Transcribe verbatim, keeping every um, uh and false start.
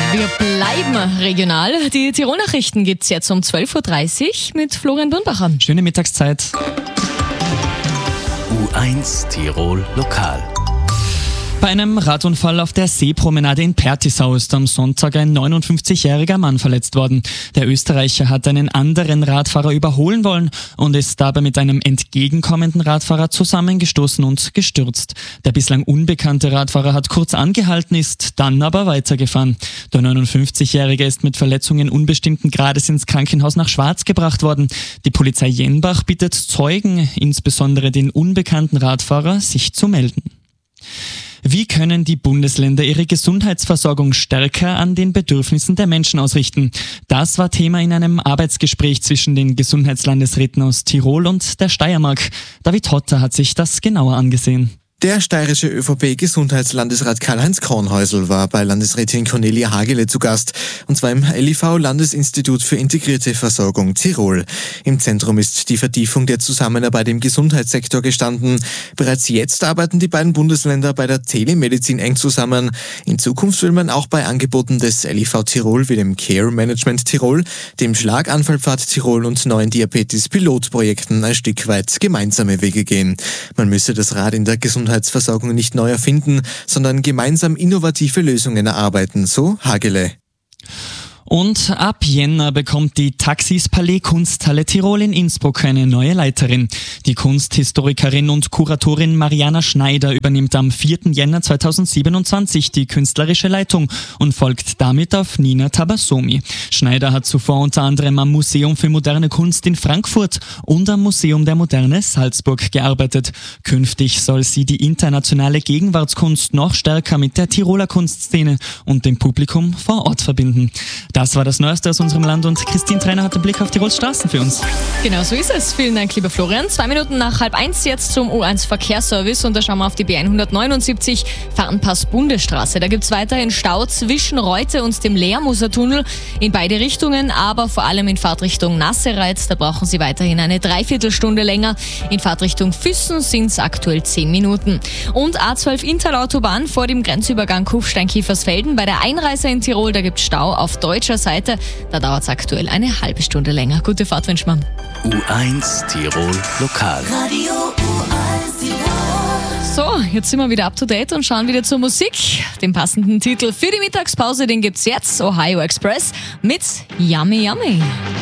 Wir bleiben regional. Die Tirol-Nachrichten gibt es jetzt um zwölf Uhr dreißig mit Florian Birnbacher. Schöne Mittagszeit. U eins Tirol Lokal. Bei einem Radunfall auf der Seepromenade in Pertisau ist am Sonntag ein neunundfünfzigjähriger Mann verletzt worden. Der Österreicher hat einen anderen Radfahrer überholen wollen und ist dabei mit einem entgegenkommenden Radfahrer zusammengestoßen und gestürzt. Der bislang unbekannte Radfahrer hat kurz angehalten, ist dann aber weitergefahren. Der neunundfünfzigjährige ist mit Verletzungen unbestimmten Grades ins Krankenhaus nach Schwarz gebracht worden. Die Polizei Jenbach bittet Zeugen, insbesondere den unbekannten Radfahrer, sich zu melden. Wie können die Bundesländer ihre Gesundheitsversorgung stärker an den Bedürfnissen der Menschen ausrichten? Das war Thema in einem Arbeitsgespräch zwischen den Gesundheitslandesräten aus Tirol und der Steiermark. David Hotter hat sich das genauer angesehen. Der steirische ÖVP-Gesundheitslandesrat Karl-Heinz Kornhäusl war bei Landesrätin Cornelia Hagele zu Gast, und zwar im L I V-Landesinstitut für integrierte Versorgung Tirol. Im Zentrum ist die Vertiefung der Zusammenarbeit im Gesundheitssektor gestanden. Bereits jetzt arbeiten die beiden Bundesländer bei der Telemedizin eng zusammen. In Zukunft will man auch bei Angeboten des L I V Tirol wie dem Care Management Tirol, dem Schlaganfallpfad Tirol und neuen Diabetes-Pilotprojekten ein Stück weit gemeinsame Wege gehen. Man müsse das Rad in der Gesundheitsversorgung nicht neu erfinden, sondern gemeinsam innovative Lösungen erarbeiten, so Hagele. Und ab Jänner bekommt die Taxis Palais Kunsthalle Tirol in Innsbruck eine neue Leiterin. Die Kunsthistorikerin und Kuratorin Mariana Schneider übernimmt am vierten Jänner zweitausendsiebenundzwanzig die künstlerische Leitung und folgt damit auf Nina Tabassomi. Schneider hat zuvor unter anderem am Museum für moderne Kunst in Frankfurt und am Museum der Moderne Salzburg gearbeitet. Künftig soll sie die internationale Gegenwartskunst noch stärker mit der Tiroler Kunstszene und dem Publikum vor Ort verbinden. Das war das Neueste aus unserem Land und Christine Trainer hat den Blick auf Tirols Straßen für uns. Genau so ist es. Vielen Dank, lieber Florian. Zwei Minuten nach halb eins jetzt zum U eins Verkehrsservice und da schauen wir auf die B hundertneunundsiebzig Fernpass Bundesstraße. Da gibt es weiterhin Stau zwischen Reute und dem Leermoser Tunnel in beide Richtungen, aber vor allem in Fahrtrichtung Nassereit. Da brauchen Sie weiterhin eine Dreiviertelstunde länger. In Fahrtrichtung Füssen sind es aktuell zehn Minuten. Und A zwölf Intalautobahn vor dem Grenzübergang Kufstein-Kiefersfelden. Bei der Einreise in Tirol, da gibt es Stau auf deutscher Seite. Da dauert es aktuell eine halbe Stunde länger. Gute Fahrt wünschen wir. U eins Tirol Lokal. Radio U eins Tirol. So, jetzt sind wir wieder up to date und schauen wieder zur Musik. Den passenden Titel für die Mittagspause, den gibt's jetzt. Ohio Express mit Yummy Yummy.